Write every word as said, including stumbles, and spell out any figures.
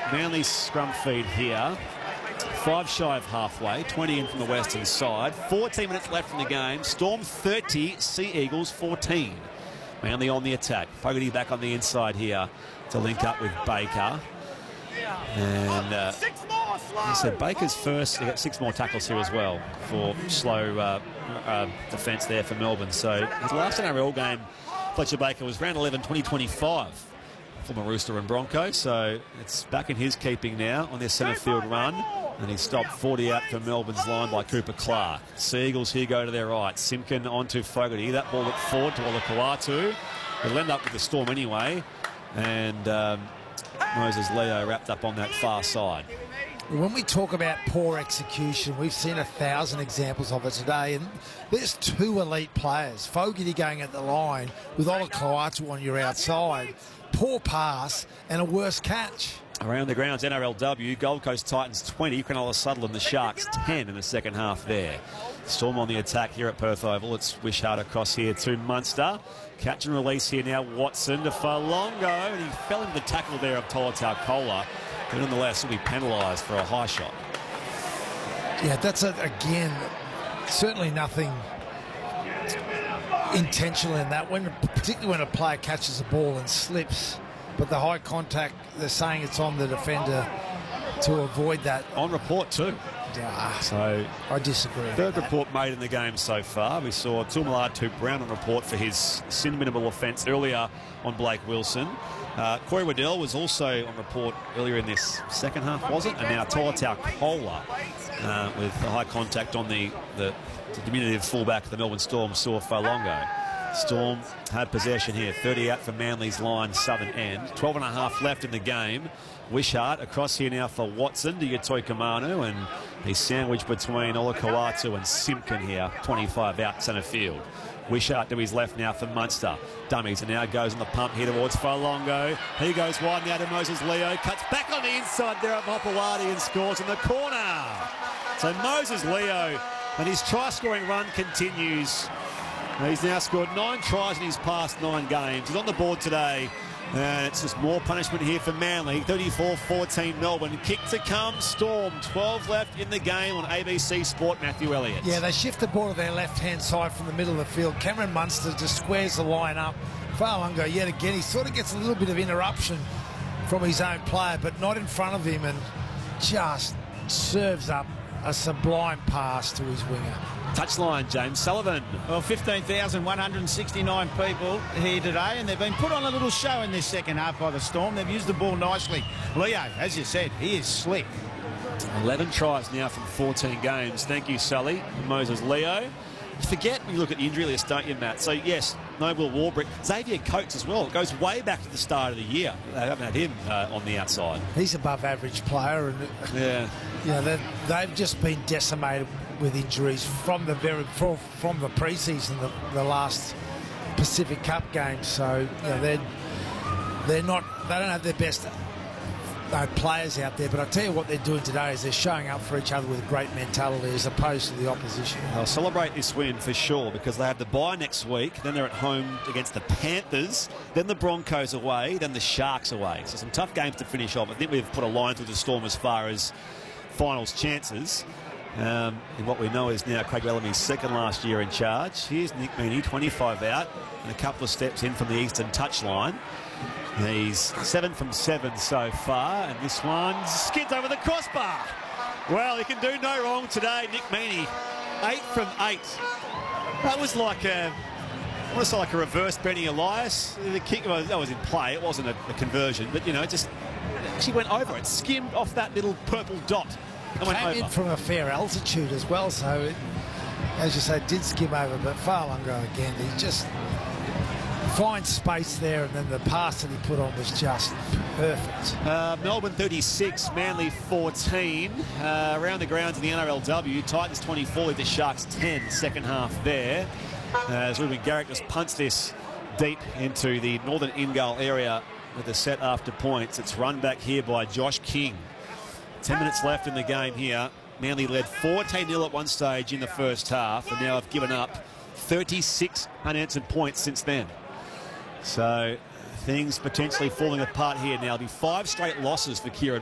Manly scrum feed here. Five shy of halfway, twenty in from the western side. fourteen minutes left in the game. Storm thirty, Sea Eagles fourteen. Manly on the attack. Fogarty back on the inside here to link up with Baker. And uh, I said Baker's first. He got six more tackles here as well for slow uh, uh, defence there for Melbourne. So his last N R L game, Fletcher Baker, was round eleven, twenty twenty-five. Former Rooster and Bronco. So it's back in his keeping now on their centre field run. And he stopped forty out for Melbourne's line by Cooper Clark. Sea Eagles here go to their right. Simpkin onto Fogarty. That ball looked forward to Olakau'atu. He'll end up with the Storm anyway. And um, Moses Leo wrapped up on that far side. When we talk about poor execution, we've seen a thousand examples of it today, and there's two elite players. Fogarty going at the line with Olakau'atu on your outside. Poor pass and a worse catch. Around the grounds, N R L W, Gold Coast Titans twenty, Cronulla Sutherland, the Sharks ten in the second half there. Storm on the attack here at Perth Oval. It's Wishart across here to Munster. Catch and release here now, Watson to Falongo, and he fell into the tackle there of Tolutau Kola. But nonetheless, he'll be penalised for a high shot. Yeah, that's, a, again, certainly nothing intentional in that, when, particularly when a player catches the ball and slips. But the high contact, they're saying it's on the defender to avoid that. On report too. Yeah, so I disagree. Third report made in the game so far. We saw Tumalatu Brown on report for his sin minimal offence earlier on Blake Wilson. Uh, Corey Waddell was also on report earlier in this second half, was it? And now Tolutau Kola uh, with the high contact on the, the, the diminutive fullback of the Melbourne Storm, Saw Falongo. Storm had possession here, thirty out for Manly's line, southern end. twelve and a half left in the game. Wishart across here now for Watson to Yatoi Kamanu, and he's sandwiched between Olakau'atu and Simpkin here, twenty-five out centre field. Wishart to his left now for Munster. Dummies, and now goes on the pump here towards Falongo. He goes wide now to Moses Leo. Cuts back on the inside there of Hopewadi and scores in the corner. So Moses Leo, and his try-scoring run continues. He's now scored nine tries in his past nine games. He's on the board today. And it's just more punishment here for Manly. thirty-four fourteen Melbourne. Kick to come. Storm. twelve left in the game on A B C Sport. Matthew Elliott. Yeah, they shift the ball to their left-hand side from the middle of the field. Cameron Munster just squares the line up. Falongo yet again. He sort of gets a little bit of interruption from his own player, but not in front of him, and just serves up a sublime pass to his winger. Touchline, James Sullivan. Well, fifteen thousand one hundred sixty-nine people here today, and they've been put on a little show in this second half by the Storm. They've used the ball nicely. Leo, as you said, he is slick. eleven tries now from fourteen games. Thank you, Sully. Moses Leo. You forget when you look at the injury list, don't you, Matt? So, yes, no Will Warbrick. Xavier Coates as well. It goes way back to the start of the year. They haven't had him uh, on the outside. He's above average player. And, yeah. You know, they've, they've just been decimated with injuries from the very from, from the preseason, the, the last Pacific Cup game. So, you know, they're, they're not, they don't have their best no, players out there, but I tell you what they're doing today is they're showing up for each other with great mentality as opposed to the opposition. They'll celebrate this win for sure, because they have the bye next week, then they're at home against the Panthers, then the Broncos away, then the Sharks away. So some tough games to finish off. I think we've put a line through the Storm as far as finals chances. Um, and what we know is now Craig Bellamy's second last year in charge. Here's Nick Meaney, twenty-five out, and a couple of steps in from the eastern touchline. He's seven from seven so far, and this one skids over the crossbar. Well, he can do no wrong today, Nick Meaney. Eight from eight. That was like a, almost like a reverse Benny Elias. The kick, well, that was in play. It wasn't a, a conversion, but you know, it just actually went over it, skimmed off that little purple dot. It came in from a fair altitude as well, so it, as you say, did skim over. But Falongo again, he just finds space there, and then the pass that he put on was just perfect. Uh, Melbourne thirty-six, Manly fourteen. Uh, around the grounds in the N R L W, Titans twenty-four, with the Sharks ten, second half there. Uh, as Ruben Garrick just punts this deep into the northern Ingull area with a set after points. It's run back here by Josh King. Ten minutes left in the game here. Manly led fourteen nil at one stage in the first half, and now have given up thirty-six unanswered points since then. So things potentially falling apart here now. It'll be five straight losses for Kieran